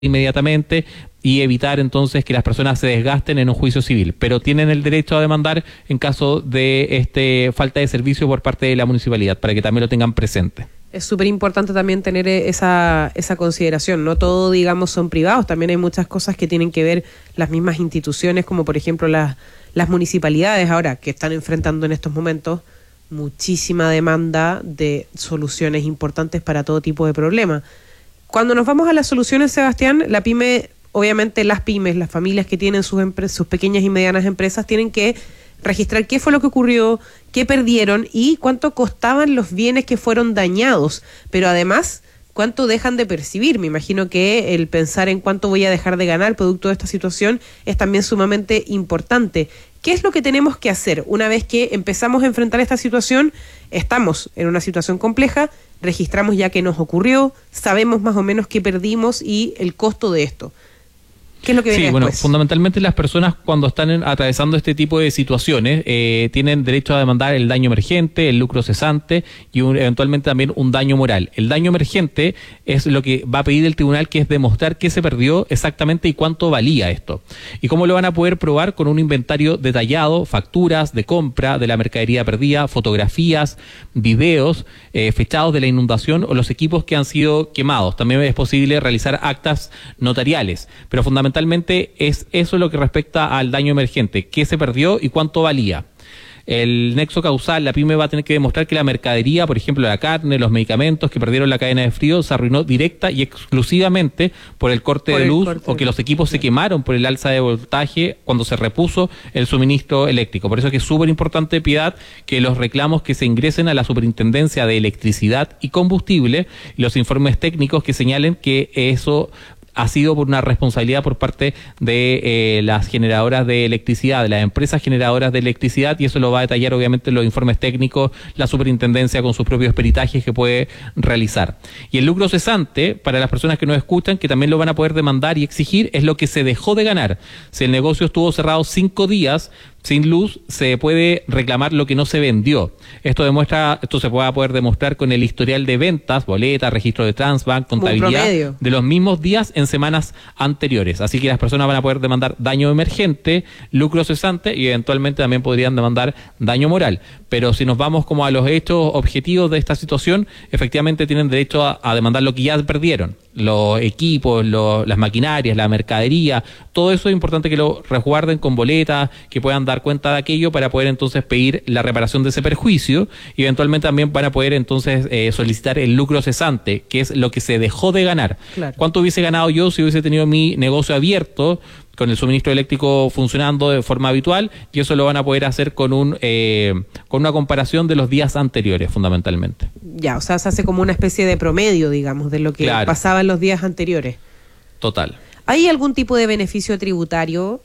inmediatamente y evitar entonces que las personas se desgasten en un juicio civil, pero tienen el derecho a demandar en caso de falta de servicio por parte de la municipalidad, para que también lo tengan presente. Es súper importante también tener esa consideración. No todo, digamos, son privados, también hay muchas cosas que tienen que ver las mismas instituciones, como por ejemplo las municipalidades ahora, que están enfrentando en estos momentos muchísima demanda de soluciones importantes para todo tipo de problemas. Cuando nos vamos a las soluciones, Sebastián, la pyme, obviamente las pymes, las familias que tienen sus pequeñas y medianas empresas, tienen que registrar qué fue lo que ocurrió, qué perdieron y cuánto costaban los bienes que fueron dañados, pero además cuánto dejan de percibir. Me imagino que el pensar en cuánto voy a dejar de ganar producto de esta situación es también sumamente importante. ¿Qué es lo que tenemos que hacer una vez que empezamos a enfrentar esta situación? Estamos en una situación compleja, registramos ya qué nos ocurrió, sabemos más o menos qué perdimos y el costo de esto. ¿Qué es lo que viene después? Bueno, fundamentalmente las personas cuando están atravesando este tipo de situaciones tienen derecho a demandar el daño emergente, el lucro cesante y eventualmente también un daño moral. El daño emergente es lo que va a pedir el tribunal, que es demostrar qué se perdió exactamente y cuánto valía esto. ¿Y cómo lo van a poder probar? Con un inventario detallado, facturas de compra de la mercadería perdida, fotografías, videos, fechados de la inundación o los equipos que han sido quemados. También es posible realizar actas notariales, pero fundamentalmente es eso lo que respecta al daño emergente, qué se perdió y cuánto valía. El nexo causal, la pyme va a tener que demostrar que la mercadería, por ejemplo la carne, los medicamentos que perdieron la cadena de frío, se arruinó directa y exclusivamente por el corte de luz o que los equipos se quemaron por el alza de voltaje cuando se repuso el suministro eléctrico. Por eso es que es súper importante, Piedad, que los reclamos que se ingresen a la Superintendencia de Electricidad y Combustible y los informes técnicos que señalen que eso ha sido por una responsabilidad por parte de las generadoras de electricidad, de las empresas generadoras de electricidad, y eso lo va a detallar obviamente los informes técnicos, la superintendencia con sus propios peritajes que puede realizar. Y el lucro cesante, para las personas que nos escuchan, que también lo van a poder demandar y exigir, es lo que se dejó de ganar. Si el negocio estuvo cerrado 5 días, sin luz, se puede reclamar lo que no se vendió. Esto se va a poder demostrar con el historial de ventas, boletas, registro de Transbank, contabilidad de los mismos días en semanas anteriores. Así que las personas van a poder demandar daño emergente, lucro cesante y eventualmente también podrían demandar daño moral. Pero si nos vamos como a los hechos objetivos de esta situación, efectivamente tienen derecho a demandar lo que ya perdieron. Los equipos, las maquinarias, la mercadería, todo eso es importante que lo resguarden con boletas, que puedan dar cuenta de aquello para poder entonces pedir la reparación de ese perjuicio y eventualmente también van a poder entonces solicitar el lucro cesante, que es lo que se dejó de ganar. Claro. ¿Cuánto hubiese ganado yo si hubiese tenido mi negocio abierto, con el suministro eléctrico funcionando de forma habitual? Y eso lo van a poder hacer con una comparación de los días anteriores, fundamentalmente. Ya, o sea, se hace como una especie de promedio, digamos, de lo que pasaba en los días anteriores. Total. ¿Hay algún tipo de beneficio tributario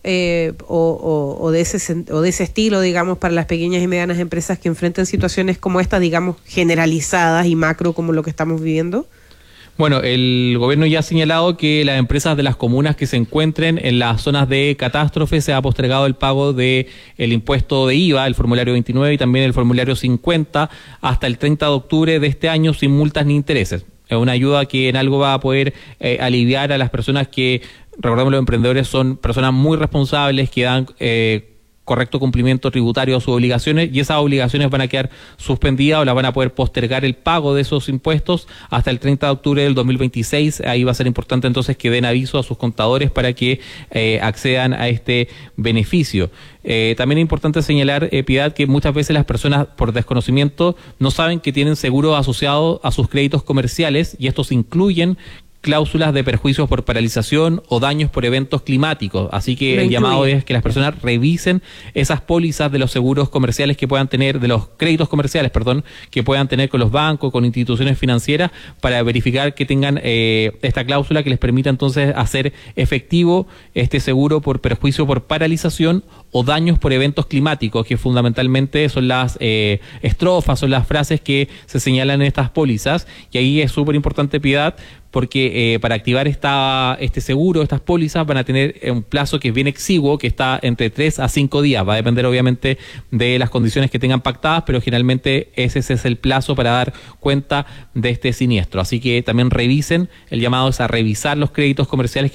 o de ese estilo, digamos, para las pequeñas y medianas empresas que enfrentan situaciones como estas, digamos, generalizadas y macro como lo que estamos viviendo? Bueno, el gobierno ya ha señalado que las empresas de las comunas que se encuentren en las zonas de catástrofe se ha postergado el pago del impuesto de IVA, el formulario 29 y también el formulario 50 hasta el 30 de octubre de este año sin multas ni intereses. Es una ayuda que en algo va a poder aliviar a las personas que, recordemos, los emprendedores son personas muy responsables que dan correcto cumplimiento tributario a sus obligaciones y esas obligaciones van a quedar suspendidas o las van a poder postergar el pago de esos impuestos hasta el 30 de octubre del 2026. Ahí va a ser importante entonces que den aviso a sus contadores para que accedan a este beneficio. También es importante señalar, Piedad, que muchas veces las personas por desconocimiento no saben que tienen seguro asociado a sus créditos comerciales y estos incluyen cláusulas de perjuicios por paralización o daños por eventos climáticos. Así que el llamado es que las personas revisen esas pólizas de los seguros comerciales que puedan tener, de los créditos comerciales, perdón, que puedan tener con los bancos, con instituciones financieras, para verificar que tengan esta cláusula que les permita entonces hacer efectivo este seguro por perjuicio por paralización o daños por eventos climáticos, que fundamentalmente son las estrofas, son las frases que se señalan en estas pólizas. Y ahí es súper importante, Piedad, porque para activar este seguro, estas pólizas, van a tener un plazo que es bien exiguo, que está entre 3 a 5 días. Va a depender obviamente de las condiciones que tengan pactadas, pero generalmente ese es el plazo para dar cuenta de este siniestro. Así que también revisen, el llamado es a revisar los créditos comerciales